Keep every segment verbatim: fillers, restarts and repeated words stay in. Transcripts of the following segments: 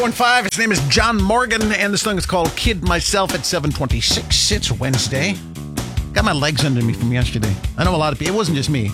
One five. His name is John Morgan, and the song is called "Kid Myself" at seven twenty-six. It's Wednesday. Got my legs under me from yesterday. I know a lot of people. It wasn't just me,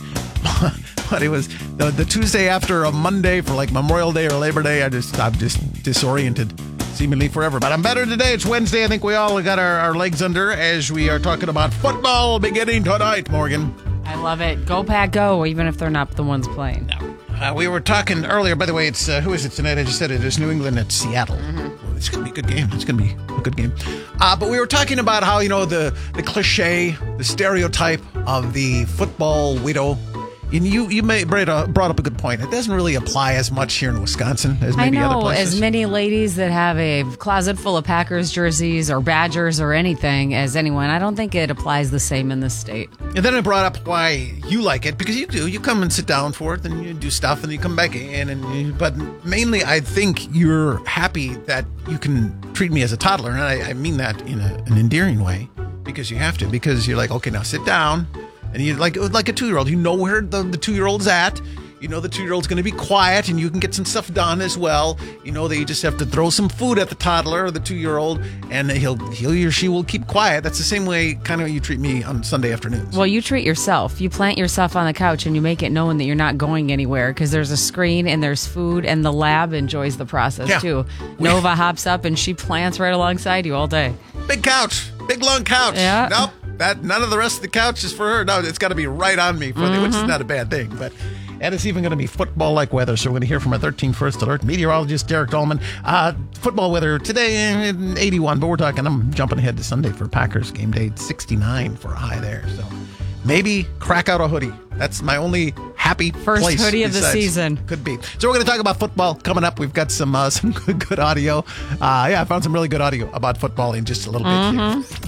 but it was the, the Tuesday after a Monday for like Memorial Day or Labor Day. I just I'm just disoriented, seemingly forever. But I'm better today. It's Wednesday. I think we all got our, our legs under as we are talking about football beginning tonight. Morgan, I love it. Go Pack Go, even if they're not the ones playing. No. Uh, we were talking earlier, by the way, it's uh, who is it tonight? I just said it. It's New England at Seattle. Mm-hmm. It's going to be a good game. It's going to be a good game. Uh, but we were talking about how, you know, the, the cliche, the stereotype of the football widow. And you, you may brought up a good point. It doesn't really apply as much here in Wisconsin as maybe I know, other places. as many ladies that have a closet full of Packers jerseys or Badgers or anything as anyone. I don't think it applies the same in this state. And then I brought up why you like it, because you do. You come and sit down for it, and you do stuff, and you come back in. and you, But mainly, I think you're happy that you can treat me as a toddler. And I, I mean that in a, an endearing way, because you have to. Because you're like, okay, now sit down. And you like like a two-year-old, you know where the, the two-year-old's at. You know the two-year-old's going to be quiet, and you can get some stuff done as well. You know that you just have to throw some food at the toddler or the two-year-old, and he'll he or she will keep quiet. That's the same way kind of you treat me on Sunday afternoons. Well, you treat yourself. You plant yourself on the couch, and you make it known that you're not going anywhere because there's a screen and there's food, and the lab enjoys the process yeah. too. Nova hops up, and she plants right alongside you all day. Big couch, big long couch. Yeah. Nope. That none of the rest of the couch is for her. No, it's got to be right on me, for mm-hmm. the, which is not a bad thing. But and it's even going to be football-like weather. So we're going to hear from our thirteen First Alert meteorologist Derek Dolman. Uh, football weather today, eighty-one. But we're talking. I'm jumping ahead to Sunday for Packers game day. sixty-nine for a high there. So maybe crack out a hoodie. That's my only happy first place hoodie of the besides, season. Could be. So we're going to talk about football coming up. We've got some uh, some good, good audio. Uh, yeah, I found some really good audio about football in just a little bit. Mm-hmm. Here.